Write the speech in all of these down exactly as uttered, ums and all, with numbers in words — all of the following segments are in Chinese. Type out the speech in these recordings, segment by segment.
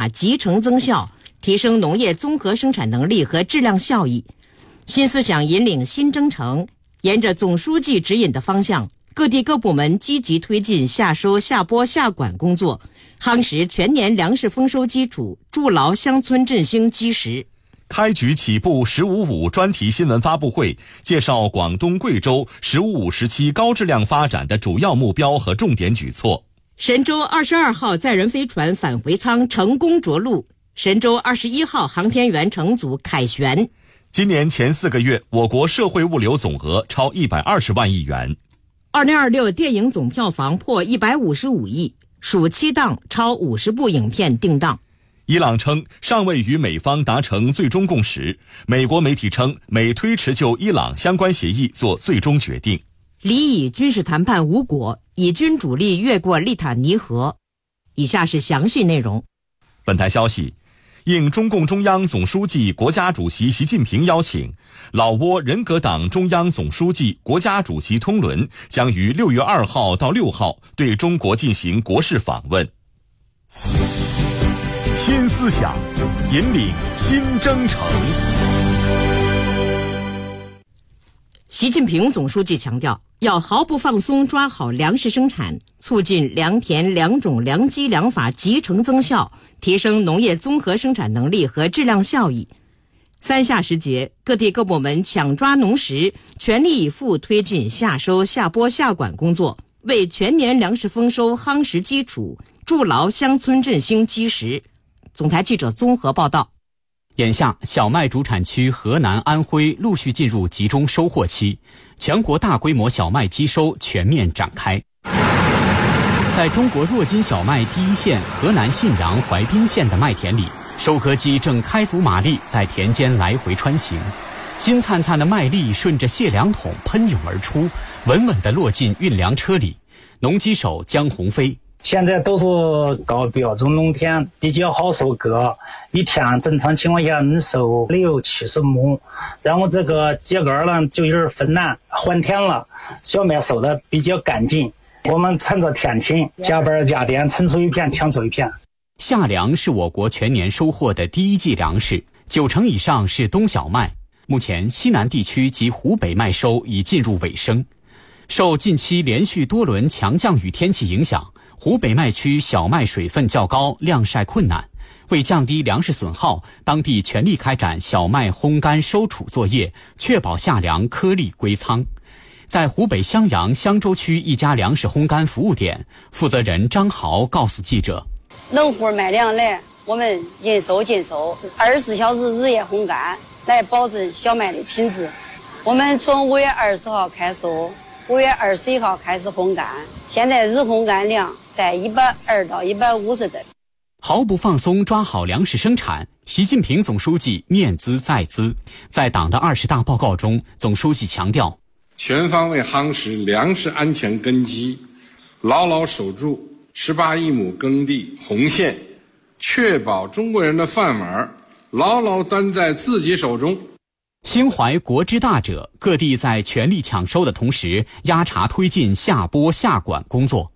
法集成增效，提升农业综合生产能力和质量效益。新思想引领新征程，沿着总书记指引的方向，各地各部门积极推进下收下播下管工作，夯实全年粮食丰收基础，筑牢乡村振兴基石。 开局起步“十五五”专题新闻发布会介绍广东、贵州“十五五”时期高质量发展的主要目标和重点举措。 神舟二十二号载人飞船返回舱成功着陆，神舟二十一号航天员乘组凯旋。 今年前四个月，我国社会物流总额超一百二十万亿元。 二零二六电影总票房破一百五十五亿，暑期档超五十部影片定档。 伊朗称尚未与美方达成最终共识，美国媒体称美推迟就伊朗相关协议做最终决定。 黎以军事谈判无果，以军主力越过利塔尼河。以下是详细内容。 本台消息，应中共中央总书记、国家主席习近平邀请，老挝人格党中央总书记、国家主席通伦将于六月二号到六号对中国进行国事访问。新思想，引领新征程。 习近平总书记强调，要毫不放松抓好粮食生产，促进良田、良种、良机、良法集成增效，提升农业综合生产能力和质量效益。三下时节，各地各部门抢抓农时，全力以赴推进下收下播下管工作，为全年粮食丰收夯实基础，筑牢乡村振兴基石。总台记者综合报道。 眼下，小麦主产区河南、安徽陆续进入集中收获期，全国大规模小麦机收全面展开。在中国弱金小麦第一线河南信阳淮滨县的麦田里，收割机正开足马力在田间来回穿行，金灿灿的麦粒顺着卸粮桶喷涌而出，稳稳地落进运粮车里。农机手江鸿飞， 现在都是高标准农田，比较好收割，一天正常情况下能收六七十亩。然后这个秸秆呢就有点分难换田了，小麦收的比较干净。我们趁着天晴，加班加点，撑出一片抢出一片。 夏粮是我国全年收获的第一季粮食，九成以上是冬小麦。目前西南地区及湖北麦收已进入尾声。受近期连续多轮强降雨天气影响，湖北麦区小麦水分较高，晾晒困难。为降低粮食损耗，当地全力开展小麦烘干收储作业，确保夏粮颗粒归仓。在湖北襄阳襄州区一家粮食烘干服务点，负责人张豪告诉记者： 农户买粮来，我们应收尽收，二十四小时日夜烘干，来保证小麦的品质。我们从五月二十号开收，五月二十一号开始烘干，现在日烘干量在一百二到一百五十吨。 毫不放松抓好粮食生产，习近平总书记念兹在兹。在党的二十大报告中，总书记强调， 全方位夯实粮食安全根基，牢牢守住十八亿亩耕地红线，确保中国人的饭碗牢牢端在自己手中。 心怀国之大者，各地在全力抢收的同时，压茬推进下播下管工作。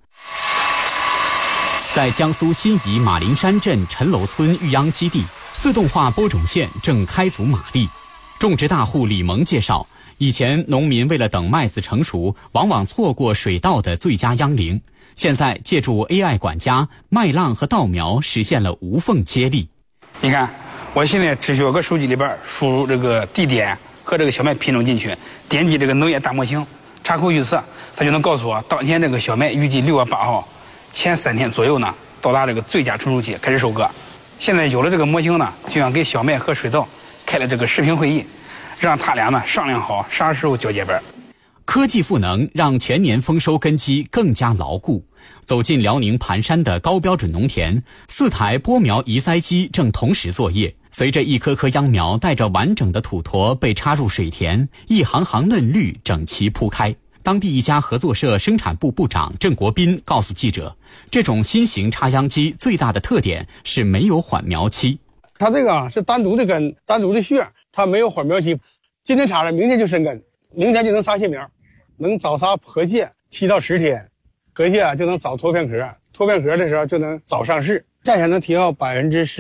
在江苏新沂马铃山镇陈楼村育秧基地，自动化播种线正开足马力。种植大户李萌介绍，以前农民为了等麦子成熟，往往错过水稻的最佳秧龄。现在借助 A I 管家，麦浪和稻苗实现了无缝接力。 你看，我现在只需要个手机里边输入这个地点和这个小麦品种进去，点击这个农业大模型，插口预测，它就能告诉我当前这个小麦预计六月八号前三天左右呢，到达这个最佳成熟期开始收割。现在有了这个模型呢，就像给小麦和水稻开了这个视频会议，让他俩呢商量好啥时候交接班。 科技赋能让全年丰收根基更加牢固。走进辽宁盘山的高标准农田，四台播苗移栽机正同时作业。随着一颗颗秧苗带着完整的土坨被插入水田，一行行嫩绿整齐铺开。当地一家合作社生产部部长郑国斌告诉记者，这种新型插秧机最大的特点是没有缓苗期。 它这个是单独的根，单独的穴，它没有缓苗期。今天插了，明天就生根，明天就能撒新苗，能早撒禾蟹七到十天，禾蟹就能早脱片壳，脱片壳的时候就能早上市，价钱能提高百分之十。